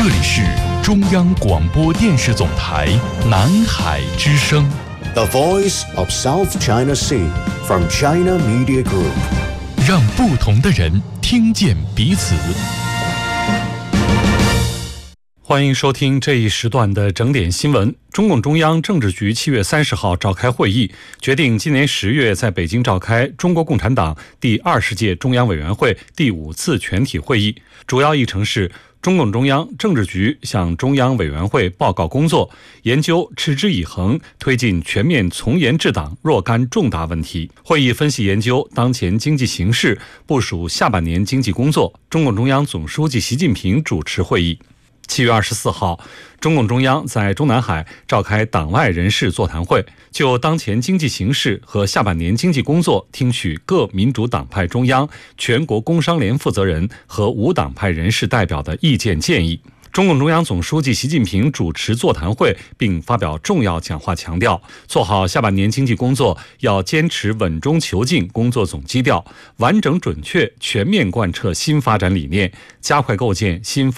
这里是中央广播电视总台南海之声 The Voice of South China Sea from China Media Group， 让不同的人听见彼此。欢迎收听这一时段的整点新闻。中共中央政治局7月30号召开会议，决定今年10月在北京召开中国共产党第20届中央委员会第5次全体会议。主要议程是中共中央政治局向中央委员会报告工作，研究持之以恒推进全面从严治党若干重大问题。会议分析研究当前经济形势，部署下半年经济工作。中共中央总书记习近平主持会议。7月24号，中共中央在中南海召开党外人士座谈会，就当前经济形势和下半年经济工作听取各民主党派中央、全国工商联负责人和无党派人士代表的意见建议。中共中央总书记习近平主持座谈会并发表重要讲话，强调做好下半年经济工作要坚持稳中求进工作总基调，完整准确全面贯彻新发展理念，加快构建新发